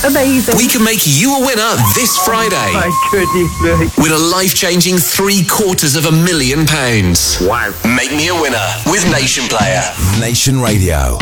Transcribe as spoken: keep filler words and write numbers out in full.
Amazing. We can make you a winner this Friday. Oh my goodness me. With a life-changing three quarters of a million pounds. Wow. Make me a winner with Nation Player. Nation Radio.